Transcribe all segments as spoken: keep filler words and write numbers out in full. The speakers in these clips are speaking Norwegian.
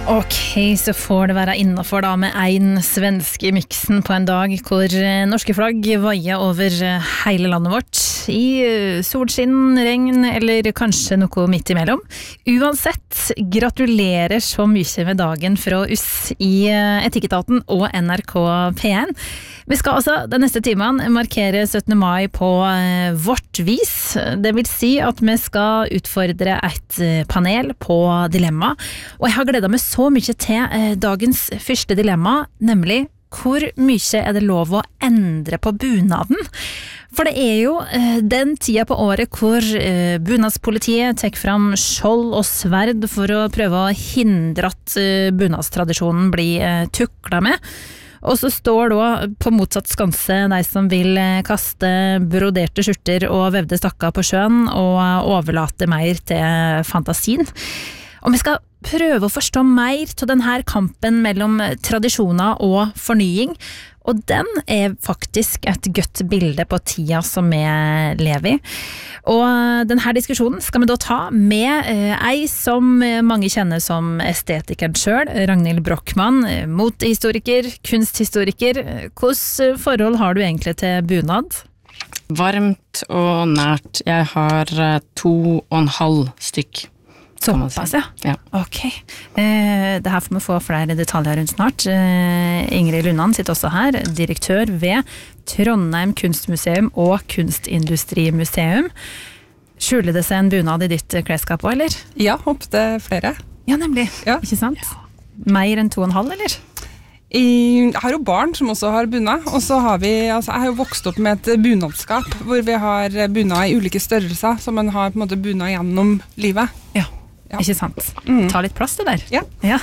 Ok, så får det være innenfor da med en svensk i miksen på en dag hvor norske flagg vaier over hele landet vårt i solskinn, regn eller kanskje noe midt imellom. Uansett, gratulerer så mye med dagen fra oss i Etikketaten og N R K P en. Vi skal altså den neste timen markere syttende mai på vårt vis. Det vil si at vi skal utfordre et panel på dilemma, og jeg har gledet meg så mye til dagens første dilemma, nemlig hvor mye er det lov å endre på bunaden? For det er jo den tida på året hvor bunadspolitiet tek fram skjold og sverd for å prøve å hindre at bunadstradisjonen blir tukla med. Og så står da på motsatt skanse de som vil kaste broderte skjorter og vevde stakker på sjøen og overlate mer til fantasien. Og vi skal prøve å forstå mer til denne kampen mellom tradisjoner og fornying, og den er faktisk et godt bilde på tida som vi lever i. Og denne diskusjonen skal vi da ta med ei som mange kjenner som estetikeren selv, Ragnhild Brochmann, motehistoriker, kunsthistoriker. Hvordan forhold har du egentlig til bunad? Varmt og nært. Jeg har to og en halv stykk. Såpass, ja. ja. Ok. Eh, det her får vi få flere detaljer rundt snart. Eh, Ingrid Lundan sitter også her, direktør ved Trondheim Kunstmuseum og Kunstindustrimuseum. Skjuler det seg en bunad i ditt klesskap også, eller? Ja, oppte flere. Ja, nemlig. Ja. Ikke sant? Mer enn to og en halv, eller? Jeg har jo barn som også har bunad, og så har vi, altså jeg har jo vokst opp med et bunadskap, hvor vi har bunad i ulike størrelser, så man har på en måte bunad gjennom livet. Ja. Ja. Ikke sant? Mm. Ta litt plass det der. Ja. ja.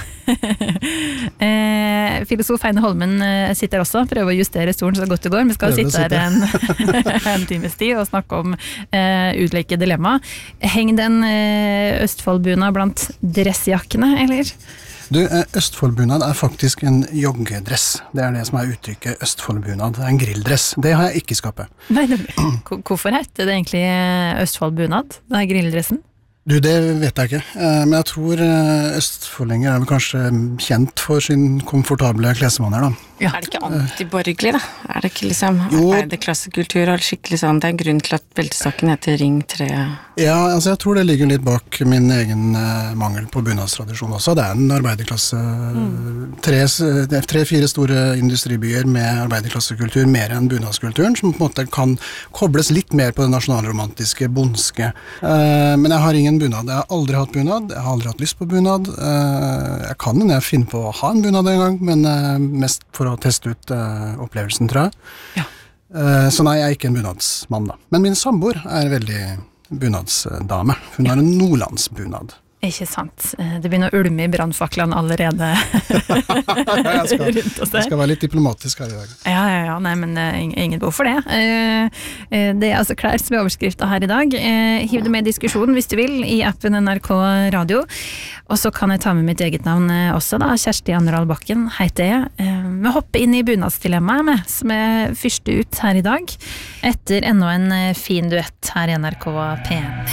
eh, filosof Heine Holmen sitter også, prøver å justere stolen så godt det går. Vi skal Prøver sitte her en, en times tid og snakke om eh, ulike dilemma. Heng den eh, Østfoldbunad blant dressjakkene, eller? Du, Østfoldbunad er faktisk en joggedress. Det er det som er uttrykket Østfoldbunad. Det er en grilldress. Det har jeg ikke i skapet. Nei, hvorfor heter det egentlig Østfoldbunad? Det er grilldressen? Du, det vet jeg ikke, men jeg tror østfoldinger er vel kanskje kjent for sin komfortable klesvaner, da. Ja. Er det ikke antiborgerlig, da? Er det ikke liksom arbeiderklassekultur og skikkelig sånn, det er en grunn til at beltestakken heter Ring tre? Ja, altså jeg tror det ligger litt bak min egen uh, mangel på bunadstradisjon også. Det er en arbeiderklasse, mm. tre, tre, fire store industribyer med arbeiderklassekultur, mer enn bunadskulturen, som på en måte kan kobles litt mer på det nasjonalromantiske, bondske. Uh, men jeg har ingen bunad. Jeg har aldri hatt bunad, jeg har aldri hatt lyst på bunad. Uh, jeg kan når jeg finner på å ha en bunad en gang, men uh, mest for å teste ut uh, opplevelsen, tror jeg. Ja. Uh, så nei, jeg er ikke en bunadsmann da. Men min samboer er veldig bunadsdame. Hun har en nordlandsbunad. Ikke sant. Det begynner å ulme i brannfaklene allerede jeg, skal, rundt oss der. Jeg skal være litt diplomatisk her i dag. Ja, ja, ja. Nei, men uh, ingen behov for det. Uh, uh, det er altså klær som er overskriftet her i dag. Uh, hiv det med i diskusjonen hvis du vil i appen N R K Radio. Og så kan jeg ta med mitt eget navn uh, også da. Kjersti Anderdal Bakken heter jeg. Uh, vi hopper inn i bunadsdilemmaet med, som er første ut her i dag. Etter enda en uh, fin duett her i N R K P en.